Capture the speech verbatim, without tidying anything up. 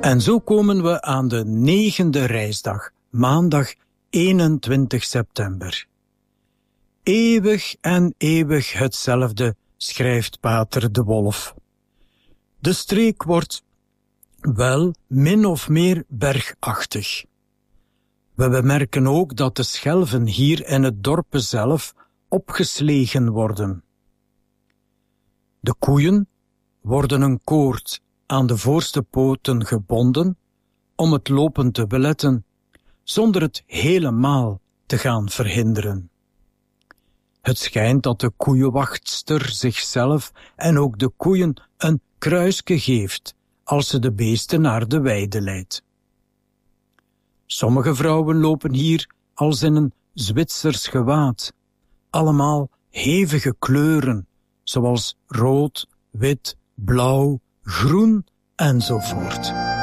En zo komen we aan de negende reisdag, maandag eenentwintig september. Eeuwig en eeuwig hetzelfde, schrijft pater De Wolf. De streek wordt wel min of meer bergachtig. We bemerken ook dat de schelven hier in het dorp zelf opgeslegen worden. De koeien worden een koord aan de voorste poten gebonden om het lopen te beletten, zonder het helemaal te gaan verhinderen. Het schijnt dat de koeienwachtster zichzelf en ook de koeien een kruisje geeft als ze de beesten naar de weide leidt. Sommige vrouwen lopen hier als in een Zwitsers gewaad, allemaal hevige kleuren, zoals rood, wit, blauw, groen enzovoort.